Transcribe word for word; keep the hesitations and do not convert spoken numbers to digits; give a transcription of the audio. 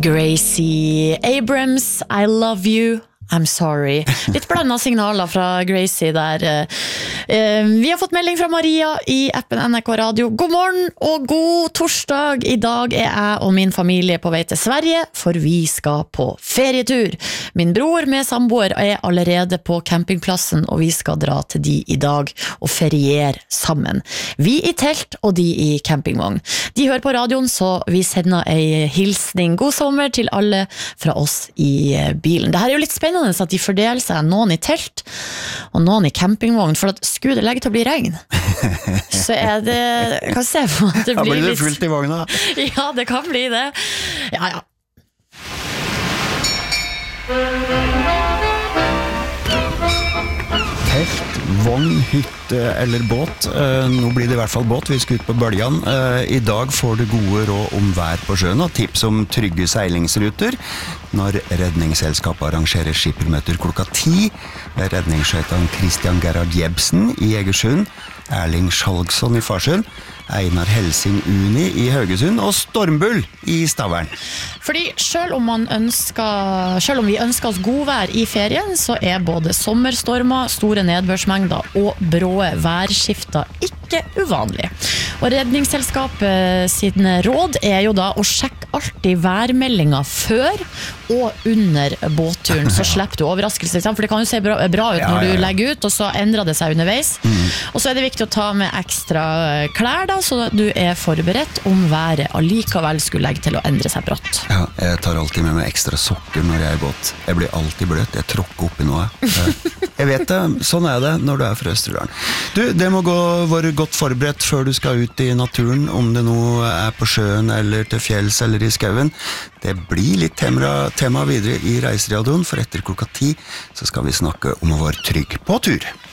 Gracie Abrams, I love you, I'm sorry. Litt blandet signaler fra Gracie der. Vi har fått melding fra Maria i appen N R K Radio. God morgen og god torsdag. I dag er jeg og min familie på vei til Sverige, for vi skal på ferietur. Min bror med samboer er allerede på campingplassen, og vi skal dra til de i dag og feriere sammen. Vi i telt og de i campingvogn. De hører på radioen, så vi sender en hilsning. God sommer til alle fra oss i bilen. Det her er jo litt spennende at de fordeler seg, noen i telt og noen i campingvogn, for at skulle det legge til å bli regn, så er det, jeg kan se for at det blir, da blir det litt fullt i vogna. Ja, det kan bli det. Ja, ja. Telt, vogn, hytte eller båt. Nå blir det i hvert fall båt, vi skal ut på bølgen. I dag får du gode råd om vær på sjøen og tips om trygge seilingsruter når redningsselskapet arrangerer skippermøter klokka ti. Redningsskøyteren Christian Gerhard Jebsen i Egersund, Erling Skjalgsson i Farsund, Einar Helsing Uni i Haugesund og Stormbull i Stavern. Fordi selv om, man ønsker, selv om vi ønsker oss godvær i ferien, så er både sommerstormer, store nedbørsmengder og bråe værskifter ikke uvanlig. Og redningsselskapet sine råd er jo da å sjekke alltid værmeldinger før og under båtturen, så slipper du overraskelse, for det kan jo se bra, bra ut når du legger ut, og så endrer det seg underveis. Mm. Og så er det viktig å ta med ekstra klær da, så at du er forberedt om været allikevel skulle legge til å endre seg brått. Ja, jeg tar alltid med meg ekstra sokker når jeg er i båt. Jeg blir alltid bløt, jeg tråkker opp i noe. Jeg vet det, sånn er det når du er fra Østerdalen. Du, det må gå, være godt forberedt før du skal ut i naturen, om det nå er på sjøen eller til fjells eller i skauen. Det blir litt tema, tema videre i Reiseradioen, for etter klokka ti så skal vi snakke om å være trygg på tur.